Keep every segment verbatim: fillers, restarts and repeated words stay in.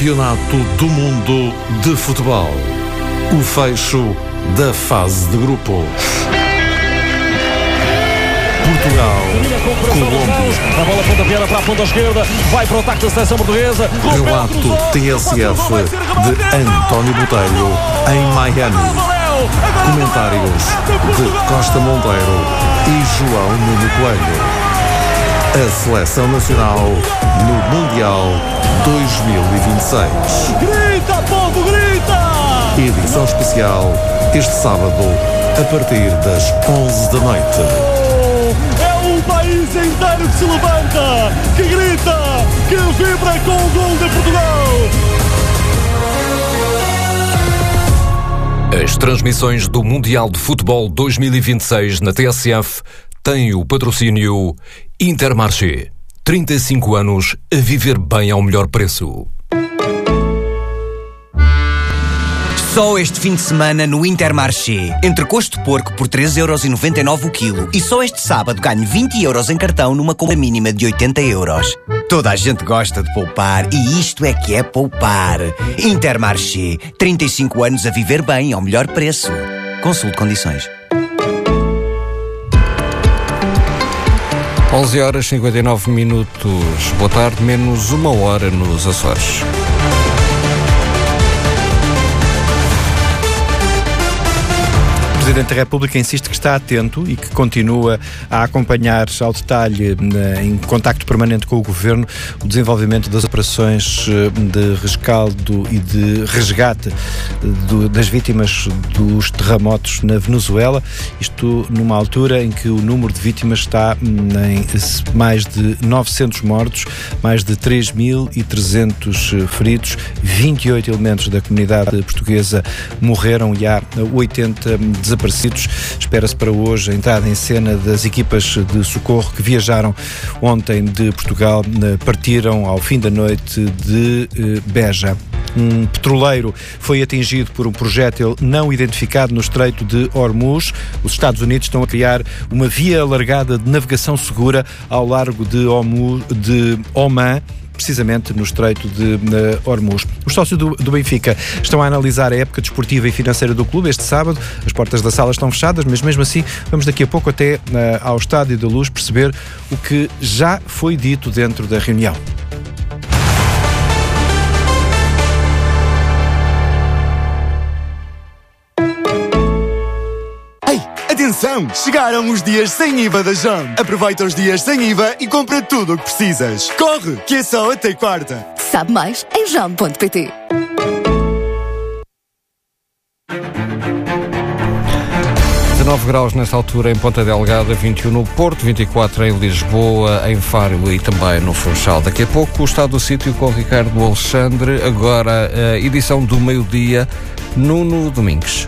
Campeonato do Mundo de Futebol. O fecho da fase de grupos. Portugal, Colômbia. A bola pontapeada para a ponta esquerda, vai para o ataque da seleção portuguesa. Relato T S F de António Botelho em Miami. Comentários de Costa Monteiro e João Nuno Coelho. A Seleção Nacional no Mundial dois mil e vinte e seis. Grita, povo, grita! Edição especial este sábado a partir das onze da noite. É o país inteiro que se levanta, que grita, que vibra com o gol de Portugal. As transmissões do Mundial de Futebol dois mil e vinte e seis na T S F têm o patrocínio Intermarché. trinta e cinco anos a viver bem ao melhor preço. Só este fim de semana no Intermarché. Entrecosto de porco por três euros e noventa e nove o quilo. E só este sábado ganho vinte euros em cartão numa compra mínima de oitenta euros. Toda a gente gosta de poupar e isto é que é poupar. Intermarché. trinta e cinco anos a viver bem ao melhor preço. Consulte condições. onze horas e cinquenta e nove minutos. Boa tarde, menos uma hora nos Açores. O Presidente da República insiste que está atento e que continua a acompanhar ao detalhe, em contacto permanente com o Governo, o desenvolvimento das operações de rescaldo e de resgate do, das vítimas dos terremotos na Venezuela. Isto numa altura em que o número de vítimas está em mais de novecentos mortos, mais de três mil e trezentos feridos, vinte e oito elementos da comunidade portuguesa morreram e há oitenta desaparecidos. Espera-se para hoje a entrada em cena das equipas de socorro que viajaram ontem de Portugal, partiram ao fim da noite de Beja. Um petroleiro foi atingido por um projétil não identificado no Estreito de Hormuz. Os Estados Unidos estão a criar uma via alargada de navegação segura ao largo de, Hormuz, de Oman, precisamente no Estreito de uh, Hormuz. Os sócios do, do Benfica estão a analisar a época desportiva e financeira do clube este sábado. As portas da sala estão fechadas, mas mesmo assim vamos daqui a pouco até uh, ao Estádio da Luz perceber o que já foi dito dentro da reunião. Atenção! Chegaram os dias sem I V A da Jam. Aproveita os dias sem I V A e compra tudo o que precisas. Corre, que é só até quarta. Sabe mais em jam ponto pt. dezanove graus nesta altura em Ponta Delgada, vinte e um no Porto, vinte e quatro em Lisboa, em Faro e também no Funchal. Daqui a pouco o estado do sítio com o Ricardo Alexandre. Agora a edição do meio-dia, Nuno Domingues.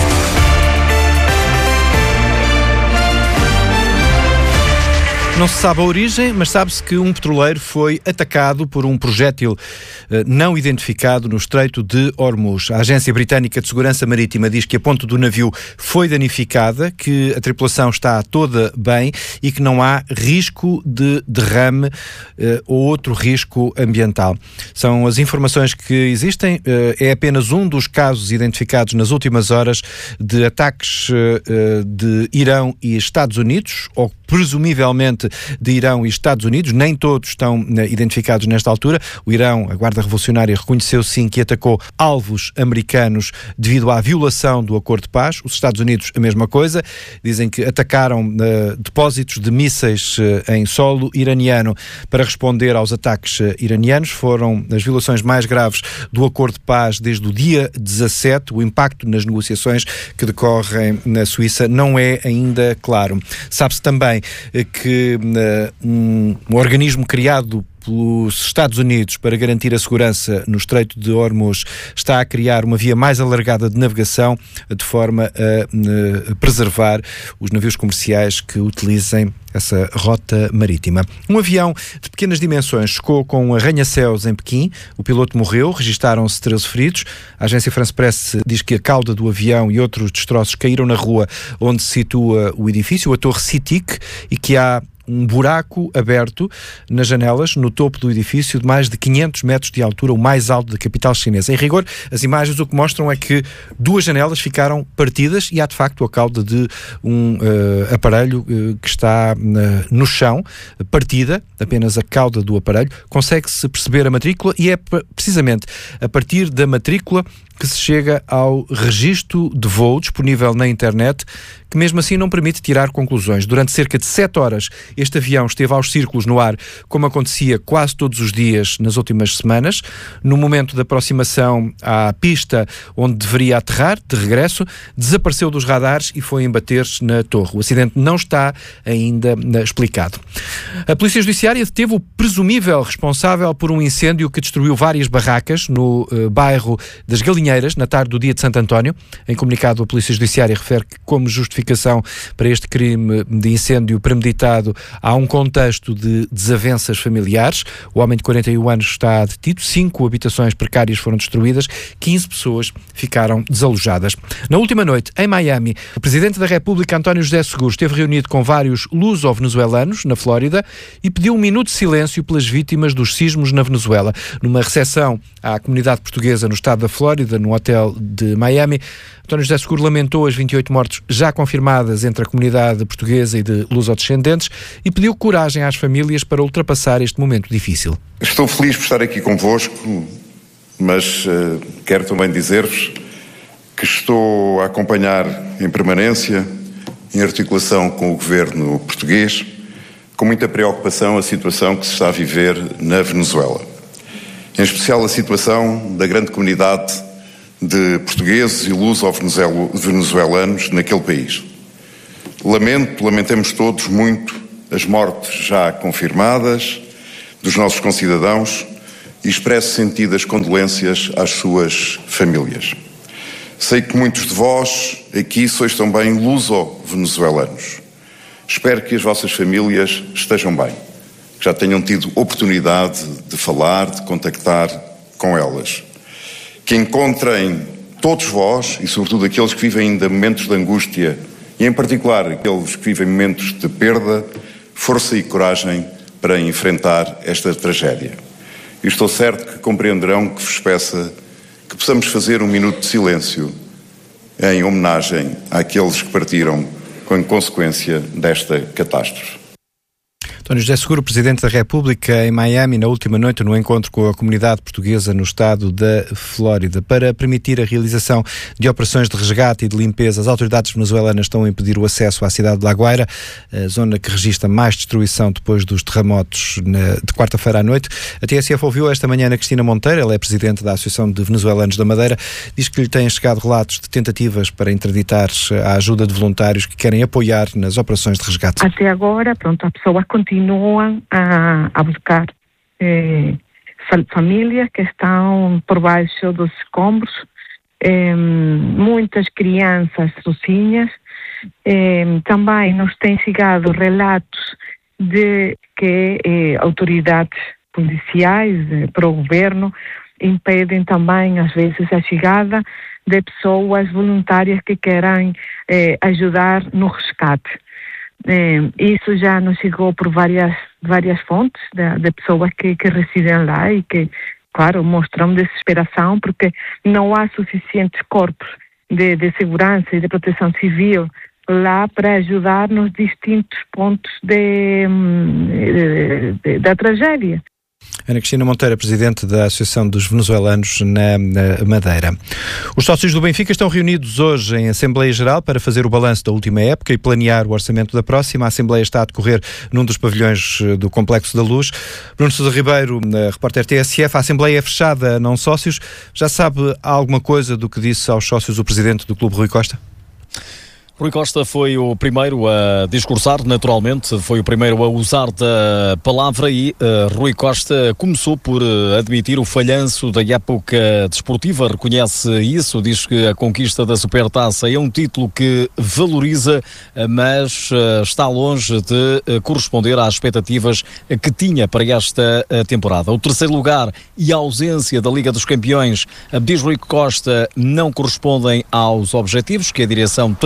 Não se sabe a origem, mas sabe-se que um petroleiro foi atacado por um projétil eh, não identificado no Estreito de Hormuz. A Agência Britânica de Segurança Marítima diz que a ponte do navio foi danificada, que a tripulação está toda bem e que não há risco de derrame eh, ou outro risco ambiental. São as informações que existem. Eh, é apenas um dos casos identificados nas últimas horas de ataques eh, de Irão e Estados Unidos, ou presumivelmente de Irão e Estados Unidos. Nem todos estão identificados nesta altura. O Irão, a Guarda Revolucionária, reconheceu sim que atacou alvos americanos devido à violação do acordo de paz. Os Estados Unidos, a mesma coisa. Dizem que atacaram uh, depósitos de mísseis uh, em solo iraniano para responder aos ataques uh, iranianos. Foram as violações mais graves do acordo de paz desde o dia dezassete. O impacto nas negociações que decorrem na Suíça não é ainda claro. Sabe-se também que uh, um, um organismo criado pelos Estados Unidos para garantir a segurança no Estreito de Hormuz está a criar uma via mais alargada de navegação de forma a, a preservar os navios comerciais que utilizem essa rota marítima. Um avião de pequenas dimensões chocou com um arranha-céus em Pequim. O piloto morreu, registaram-se treze feridos. A agência France Press diz que a cauda do avião e outros destroços caíram na rua onde se situa o edifício, a Torre Citic, e que há um buraco aberto nas janelas, no topo do edifício, de mais de quinhentos metros de altura, o mais alto da capital chinesa. Em rigor, as imagens o que mostram é que duas janelas ficaram partidas e há de facto a cauda de um uh, aparelho uh, que está uh, no chão, partida, apenas a cauda do aparelho. Consegue-se perceber a matrícula e é precisamente a partir da matrícula que se chega ao registro de voo disponível na internet, que mesmo assim não permite tirar conclusões. Durante cerca de sete horas, este avião esteve aos círculos no ar, como acontecia quase todos os dias nas últimas semanas. No momento da aproximação à pista onde deveria aterrar, de regresso, desapareceu dos radares e foi embater-se na torre. O acidente não está ainda explicado. A Polícia Judiciária deteve o presumível responsável por um incêndio que destruiu várias barracas no uh, bairro das Galinheiras, na tarde do dia de Santo António. Em comunicado, a Polícia Judiciária refere que, como justificação para este crime de incêndio premeditado, há um contexto de desavenças familiares. O homem de quarenta e um anos está detido, cinco habitações precárias foram destruídas, quinze pessoas ficaram desalojadas. Na última noite, em Miami, o Presidente da República, António José Seguro, esteve reunido com vários luso-venezuelanos, na Flórida, e pediu um minuto de silêncio pelas vítimas dos sismos na Venezuela. Numa recepção à comunidade portuguesa no estado da Flórida, no hotel de Miami, António José Seguro lamentou as vinte e oito mortes já confirmadas entre a comunidade portuguesa e de lusodescendentes e pediu coragem às famílias para ultrapassar este momento difícil. Estou feliz por estar aqui convosco, mas uh, quero também dizer-vos que estou a acompanhar em permanência, em articulação com o governo português, com muita preocupação a situação que se está a viver na Venezuela. Em especial a situação da grande comunidade de portugueses e luso-venezuelanos naquele país. Lamento, lamentemos todos muito as mortes já confirmadas dos nossos concidadãos e expresso sentidas condolências às suas famílias. Sei que muitos de vós aqui sois também luso-venezuelanos. Espero que as vossas famílias estejam bem, que já tenham tido oportunidade de falar, de contactar com elas. Que encontrem todos vós, e sobretudo aqueles que vivem ainda momentos de angústia, e em particular aqueles que vivem momentos de perda, força e coragem para enfrentar esta tragédia. E estou certo que compreenderão que vos peça que possamos fazer um minuto de silêncio em homenagem àqueles que partiram com consequência desta catástrofe. António José Seguro, Presidente da República, em Miami, na última noite, no encontro com a comunidade portuguesa no estado da Flórida. Para permitir a realização de operações de resgate e de limpeza, as autoridades venezuelanas estão a impedir o acesso à cidade de La Guaira, a zona que registra mais destruição depois dos terremotos na, de quarta-feira à noite. A T S F ouviu esta manhã a Cristina Monteiro, ela é Presidente da Associação de Venezuelanos da Madeira, diz que lhe têm chegado relatos de tentativas para interditar a ajuda de voluntários que querem apoiar nas operações de resgate. Até agora, pronto, a pessoa continua continuam a, a buscar eh, famílias que estão por baixo dos escombros, eh, muitas crianças sozinhas. Eh, também nos têm chegado relatos de que eh, autoridades policiais eh, para o governo impedem também, às vezes, a chegada de pessoas voluntárias que querem eh, ajudar no resgate. É, isso já nos chegou por várias, várias fontes de, de pessoas que, que residem lá e que, claro, mostram desesperação porque não há suficientes corpos de, de segurança e de proteção civil lá para ajudar nos distintos pontos de, de, de, da tragédia. Ana Cristina Monteiro, Presidente da Associação dos Venezuelanos na, na Madeira. Os sócios do Benfica estão reunidos hoje em Assembleia Geral para fazer o balanço da última época e planear o orçamento da próxima. A Assembleia está a decorrer num dos pavilhões do Complexo da Luz. Bruno Sousa Ribeiro, repórter T S F, a Assembleia é fechada a não sócios. Já sabe alguma coisa do que disse aos sócios o Presidente do Clube, Rui Costa? Rui Costa foi o primeiro a discursar, naturalmente, foi o primeiro a usar da palavra e uh, Rui Costa começou por uh, admitir o falhanço da época desportiva, reconhece isso, diz que a conquista da Supertaça é um título que valoriza, uh, mas uh, está longe de uh, corresponder às expectativas que tinha para esta uh, temporada. O terceiro lugar e a ausência da Liga dos Campeões, uh, diz Rui Costa, não correspondem aos objetivos que a direção traçou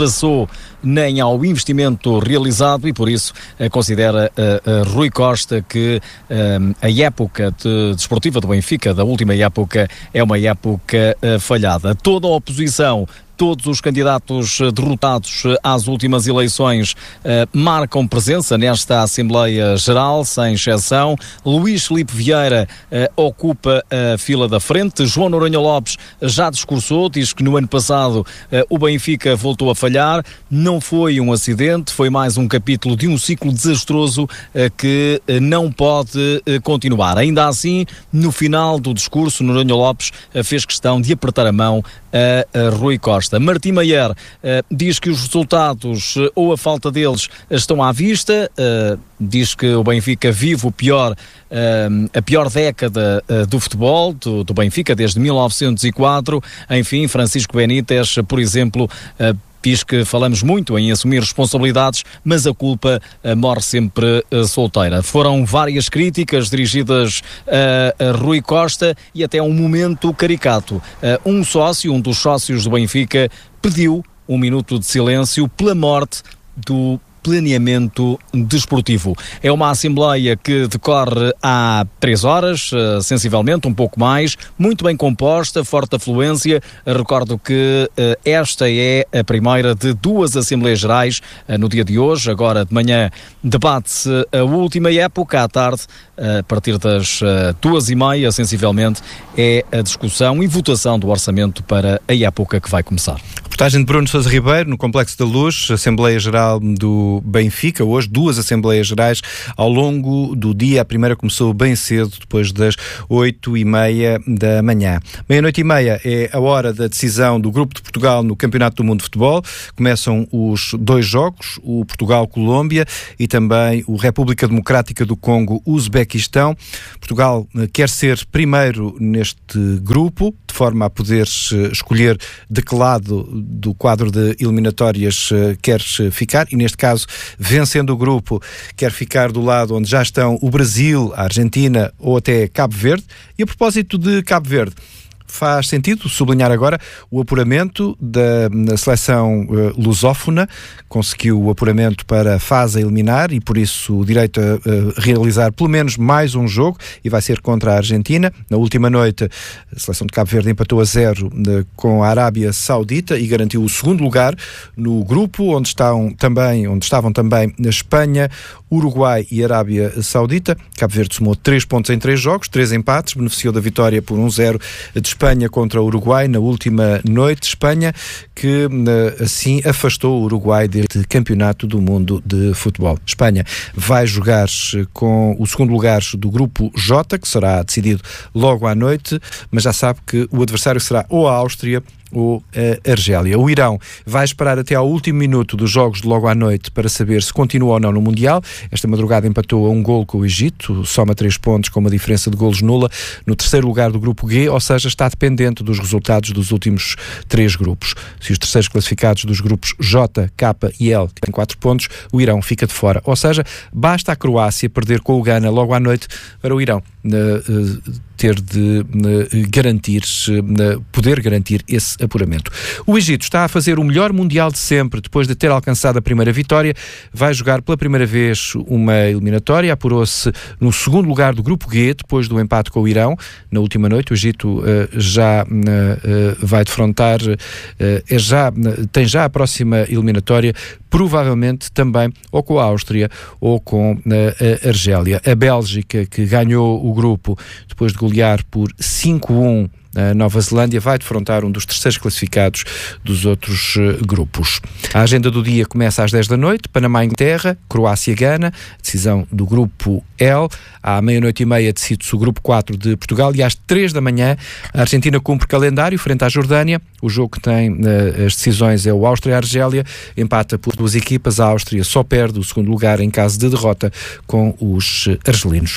chegou nem ao investimento realizado e por isso considera uh, uh, Rui Costa que uh, a época de, desportiva do Benfica, da última época, é uma época uh, falhada. Toda a oposição, todos os candidatos derrotados às últimas eleições eh, marcam presença nesta Assembleia Geral, sem exceção. Luís Filipe Vieira eh, ocupa a fila da frente. João Noronha Lopes já discursou, diz que no ano passado eh, o Benfica voltou a falhar. Não foi um acidente, foi mais um capítulo de um ciclo desastroso eh, que eh, não pode eh, continuar. Ainda assim, no final do discurso, Noronha Lopes eh, fez questão de apertar a mão a, a Rui Costa. Martim Maier uh, diz que os resultados uh, ou a falta deles uh, estão à vista, uh, diz que o Benfica vive o pior, uh, a pior década uh, do futebol, do, do Benfica desde mil novecentos e quatro. Enfim, Francisco Benítez, por exemplo, uh, diz que falamos muito em assumir responsabilidades, mas a culpa uh, morre sempre uh, solteira. Foram várias críticas dirigidas uh, a Rui Costa e até um momento caricato. Uh, um sócio, um dos sócios do Benfica, pediu um minuto de silêncio pela morte do planeamento desportivo. É uma assembleia que decorre há três horas, uh, sensivelmente, um pouco mais, muito bem composta, forte afluência. Recordo que uh, esta é a primeira de duas Assembleias Gerais uh, no dia de hoje. Agora de manhã debate-se a última época, à tarde, uh, a partir das uh, duas e meia, sensivelmente, é a discussão e votação do orçamento para a época que vai começar. Reportagem de Bruno Sousa Ribeiro, no Complexo da Luz, Assembleia Geral do Benfica. Hoje, duas Assembleias Gerais ao longo do dia. A primeira começou bem cedo, depois das oito e meia da manhã. Meia-noite e meia é a hora da decisão do Grupo de Portugal no Campeonato do Mundo de Futebol. Começam os dois jogos, o Portugal-Colômbia e também o República Democrática do Congo-Uzbequistão. Portugal quer ser primeiro neste grupo, de forma a poder escolher de que lado do quadro de eliminatórias quer ficar, e neste caso, vencendo o grupo, quer ficar do lado onde já estão o Brasil, a Argentina ou até Cabo Verde. E a propósito de Cabo Verde, faz sentido sublinhar agora o apuramento da, da seleção uh, lusófona. Conseguiu o apuramento para a fase a eliminar e por isso o direito a uh, realizar pelo menos mais um jogo, e vai ser contra a Argentina. Na última noite a seleção de Cabo Verde empatou a zero uh, com a Arábia Saudita e garantiu o segundo lugar no grupo, onde, estão também, onde estavam também a Espanha, Uruguai e Arábia Saudita. Cabo Verde somou três pontos em três jogos, três empates, beneficiou da vitória por um zero de Espanha contra o Uruguai na última noite. Espanha que assim afastou o Uruguai deste campeonato do mundo de futebol. Espanha vai jogar com o segundo lugar do grupo J, que será decidido logo à noite, mas já sabe que o adversário será ou a Áustria ou a Argélia. O Irão vai esperar até ao último minuto dos jogos de logo à noite para saber se continua ou não no Mundial. Esta madrugada empatou a um golo com o Egito, soma três pontos com uma diferença de golos nula no terceiro lugar do grupo G, ou seja, está dependente dos resultados dos últimos três grupos. Se os terceiros classificados dos grupos J, K e L têm quatro pontos, o Irão fica de fora. Ou seja, basta a Croácia perder com o Ghana logo à noite para o Irão uh, uh, ter de uh, garantir, uh, poder garantir esse apuramento. O Egito está a fazer o melhor Mundial de sempre, depois de ter alcançado a primeira vitória. Vai jogar pela primeira vez uma eliminatória, apurou-se no segundo lugar do grupo G, depois do empate com o Irão. Na última noite o Egito uh, já uh, uh, vai defrontar, uh, é já, uh, tem já a próxima eliminatória, provavelmente também ou com a Áustria ou com uh, a Argélia. A Bélgica, que ganhou o grupo depois de golear por cinco a um a Nova Zelândia, vai defrontar um dos terceiros classificados dos outros uh, grupos. A agenda do dia começa às dez da noite, Panamá-Inglaterra, Croácia-Gana, decisão do grupo L. À meia-noite e meia decide-se o grupo quatro de Portugal e às três da manhã a Argentina cumpre calendário frente à Jordânia. O jogo que tem uh, as decisões é o Áustria-Argélia, empata por duas equipas, a Áustria só perde o segundo lugar em caso de derrota com os uh, argelinos.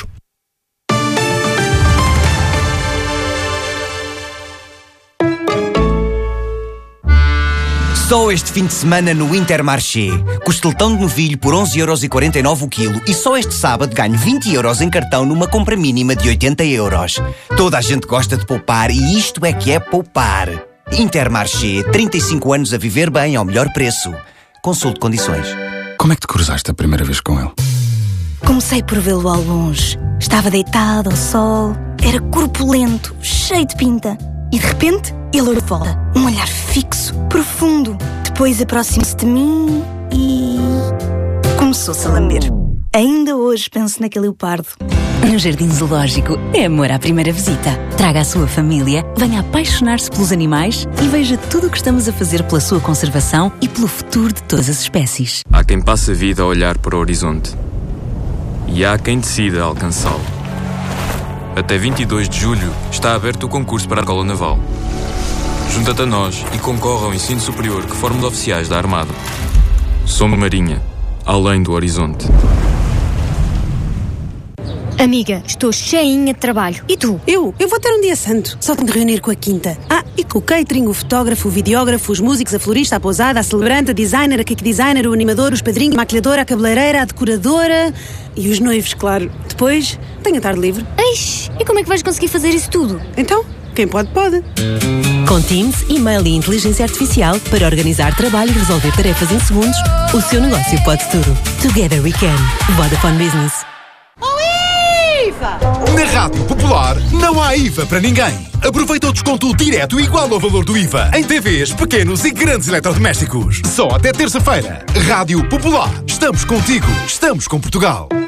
Só este fim de semana no Intermarché. Costeletão de novilho por onze euros e quarenta e nove o quilo e só este sábado ganho vinte euros em cartão numa compra mínima de oitenta euros. Toda a gente gosta de poupar e isto é que é poupar. Intermarché, trinta e cinco anos a viver bem ao melhor preço. Consulte condições. Como é que te cruzaste a primeira vez com ele? Comecei por vê-lo ao longe. Estava deitado ao sol, era corpulento, cheio de pinta. E de repente, ele olhou de volta. Um olhar fixo, profundo. Depois aproximou-se de mim e... começou-se a lamber. Ainda hoje penso naquele leopardo. No Jardim Zoológico é amor à primeira visita. Traga a sua família, venha apaixonar-se pelos animais e veja tudo o que estamos a fazer pela sua conservação e pelo futuro de todas as espécies. Há quem passe a vida a olhar para o horizonte e há quem decida alcançá-lo. Até vinte e dois de julho está aberto o concurso para a Escola Naval. Junta-te a nós e concorre ao ensino superior que formos oficiais da Armada. Somos Marinha, além do horizonte. Amiga, estou cheinha de trabalho. E tu? Eu? Eu vou ter um dia santo. Só tenho de reunir com a quinta. Ah, e com o catering, o fotógrafo, o videógrafo, os músicos, a florista, a pousada, a celebrante, a designer, a cake designer, o animador, os padrinhos, a maquilhadora, a cabeleireira, a decoradora e os noivos, claro. Depois, tenho a tarde livre. Eish, e como é que vais conseguir fazer isso tudo? Então, quem pode, pode. Com Teams, e-mail e inteligência artificial para organizar trabalho e resolver tarefas em segundos, o seu negócio pode tudo. Together we can. Vodafone Business. Na Rádio Popular não há I V A para ninguém. Aproveita o desconto direto igual ao valor do I V A em T Vs, pequenos e grandes eletrodomésticos. Só até terça-feira. Rádio Popular. Estamos contigo. Estamos com Portugal.